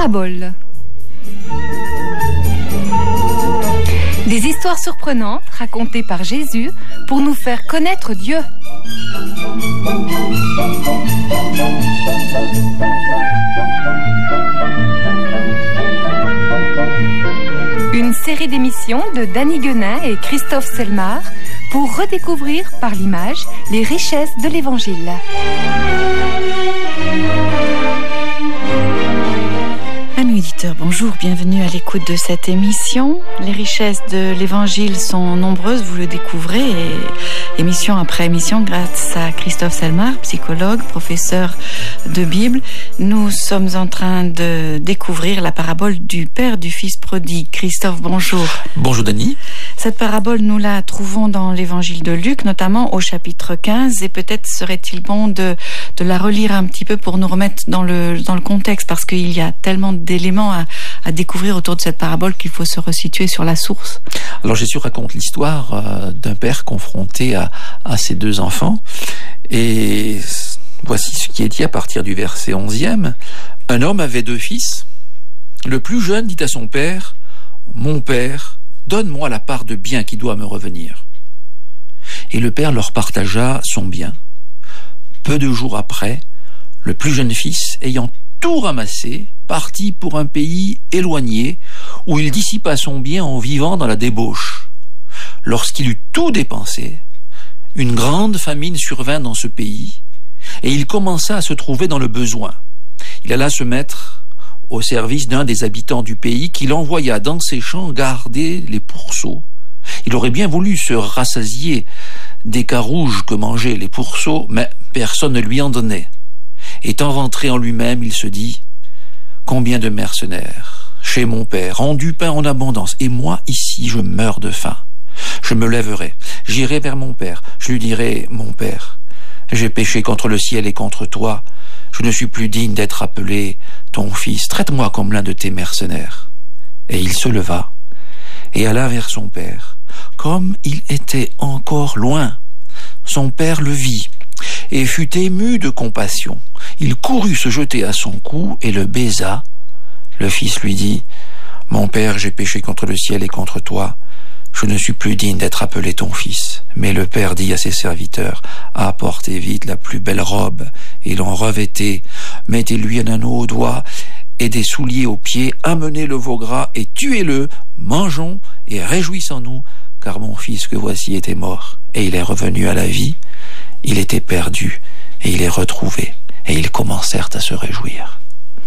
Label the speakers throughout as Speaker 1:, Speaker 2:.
Speaker 1: paraboles. Des histoires surprenantes racontées par Jésus pour nous faire connaître Dieu. Une série d'émissions de Danny Guenin et Christophe Selmar pour redécouvrir par l'image les richesses de l'Évangile.
Speaker 2: Amis auditeurs, bonjour, bienvenue à l'écoute de cette émission. Les richesses de l'Évangile sont nombreuses, vous le découvrez, et émission après émission, grâce à Christophe Selmar, psychologue, professeur de Bible. Nous sommes en train de découvrir la parabole du Père du Fils prodigue. Christophe, bonjour.
Speaker 3: Bonjour Dany.
Speaker 2: Cette parabole, nous la trouvons dans l'Évangile de Luc, notamment au chapitre 15, et peut-être serait-il bon de la relire un petit peu pour nous remettre dans le contexte, parce qu'il y a tellement d'éléments à découvrir autour de cette parabole qu'il faut se resituer sur la source.
Speaker 3: Alors Jésus raconte l'histoire d'un père confronté à ses deux enfants, et voici ce qui est dit à partir du verset 11e. Un homme avait deux fils. Le plus jeune dit à son père: « Mon père, donne-moi la part de bien qui doit me revenir. » Et le père leur partagea son bien. Peu de jours après, le plus jeune fils, ayant tout ramassé, partit pour un pays éloigné où il dissipa son bien en vivant dans la débauche. Lorsqu'il eut tout dépensé, une grande famine survint dans ce pays et il commença à se trouver dans le besoin. Il alla se mettre au service d'un des habitants du pays qui l'envoya dans ses champs garder les pourceaux. Il aurait bien voulu se rassasier des carouges que mangeaient les pourceaux, mais personne ne lui en donnait. Étant rentré en lui-même, il se dit: « Combien de mercenaires chez mon père ont du pain en abondance, et moi ici je meurs de faim. Je me lèverai, j'irai vers mon père, je lui dirai: Mon père, j'ai péché contre le ciel et contre toi, je ne suis plus digne d'être appelé ton fils, traite-moi comme l'un de tes mercenaires. » Et il se leva et alla vers son père. Comme il était encore loin, son père le vit et fut ému de compassion. Il courut se jeter à son cou et le baisa. Le fils lui dit: « Mon père, j'ai péché contre le ciel et contre toi. Je ne suis plus digne d'être appelé ton fils. » Mais le père dit à ses serviteurs: « Apportez vite la plus belle robe et l'en revêtez. Mettez-lui un anneau au doigt et des souliers aux pieds. Amenez le veau gras et tuez-le. Mangeons et réjouissons-nous, car mon fils que voici était mort et il est revenu à la vie. Il était perdu et il est retrouvé. » Et ils commencèrent à se réjouir.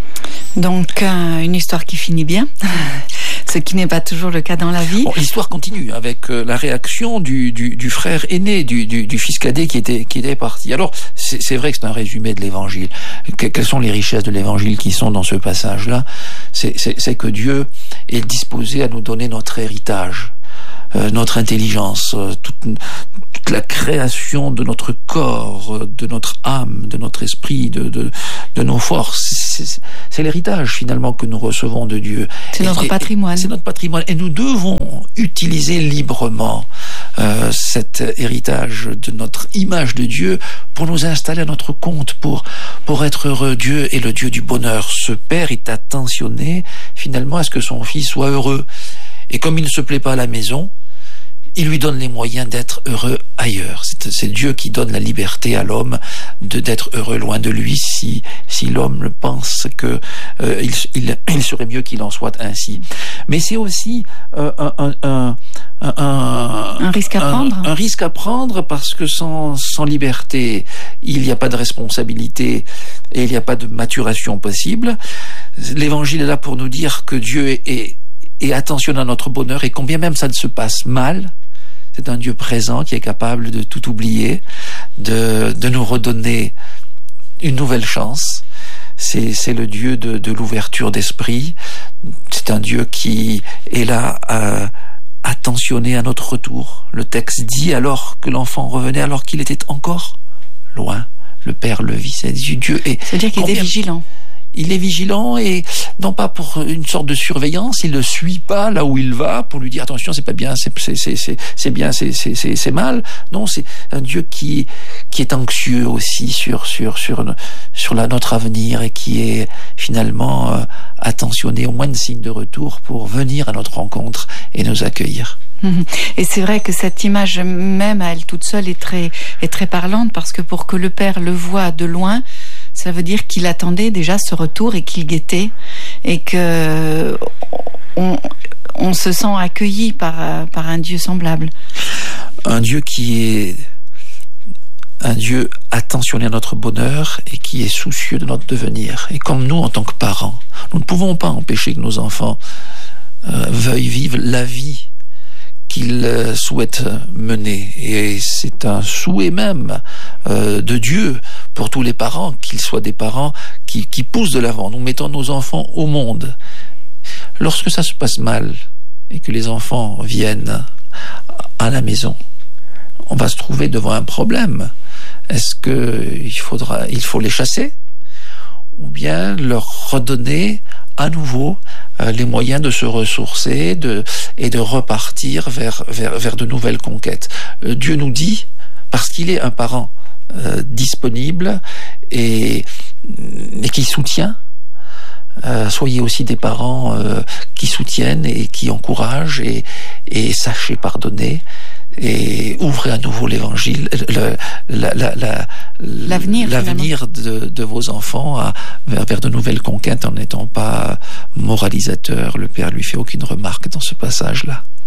Speaker 2: Donc, une histoire qui finit bien, ce qui n'est pas toujours le cas dans la vie.
Speaker 3: Bon, l'histoire continue avec la réaction du frère aîné, du fils cadet qui était parti. Alors, c'est vrai que c'est un résumé de l'Évangile. Quelles sont les richesses de l'Évangile qui sont dans ce passage-là? C'est que Dieu est disposé à nous donner notre héritage. Notre intelligence, toute la création de notre corps, de notre âme, de notre esprit, de nos forces. C'est l'héritage finalement que nous recevons de Dieu.
Speaker 2: C'est notre patrimoine. C'est notre
Speaker 3: patrimoine. Et nous devons utiliser librement cet héritage de notre image de Dieu pour nous installer à notre compte, pour être heureux. Dieu est le Dieu du bonheur. Ce père est attentionné finalement à ce que son fils soit heureux. Et comme il ne se plaît pas à la maison, il lui donne les moyens d'être heureux ailleurs. C'est Dieu qui donne la liberté à l'homme d'être heureux loin de lui si l'homme pense que il serait mieux qu'il en soit ainsi. Mais c'est aussi un
Speaker 2: risque à prendre.
Speaker 3: Un risque à prendre parce que sans liberté, il n'y a pas de responsabilité et il n'y a pas de maturation possible. L'Évangile est là pour nous dire que Dieu est attentionne à notre bonheur, et combien même ça ne se passe mal, c'est un Dieu présent qui est capable de tout oublier, de nous redonner une nouvelle chance. C'est le Dieu de l'ouverture d'esprit. C'est un Dieu qui est là attentionné à notre retour. Le texte dit: alors que l'enfant revenait, alors qu'il était encore loin, le Père le vit. Dieu est.
Speaker 2: C'est-à-dire qu'il était vigilant.
Speaker 3: Il est vigilant, et non pas pour une sorte de surveillance, il ne suit pas là où il va pour lui dire attention, c'est pas bien, c'est bien, c'est mal. Non, c'est un Dieu qui est anxieux aussi sur notre avenir, et qui est finalement attentionné au moindre signe de retour pour venir à notre rencontre et nous accueillir.
Speaker 2: Et c'est vrai que cette image même à elle toute seule est très parlante, parce que pour que le père le voie de loin, ça veut dire qu'il attendait déjà ce retour et qu'il guettait, et que on se sent accueilli par un Dieu semblable.
Speaker 3: Un Dieu qui est un Dieu attentionné à notre bonheur et qui est soucieux de notre devenir. Et comme nous, en tant que parents, nous ne pouvons pas empêcher que nos enfants veuillent vivre la vie qu'ils souhaitent mener. Et c'est un souhait même de Dieu pour tous les parents, qu'ils soient des parents qui poussent de l'avant. Nous mettons nos enfants au monde. Lorsque ça se passe mal et que les enfants viennent à la maison, on va se trouver devant un problème. Est-ce qu'il faut les chasser, ou bien leur redonner à nouveau les moyens de se ressourcer et de repartir vers de nouvelles conquêtes. Dieu nous dit, parce qu'il est un parent disponible et qui soutient, soyez aussi des parents qui soutiennent et qui encouragent, et sachez pardonner et ouvrez à nouveau l'évangile, l'avenir de vos enfants vers de nouvelles conquêtes, en n'étant pas moralisateur. Le Père lui fait aucune remarque dans ce passage-là.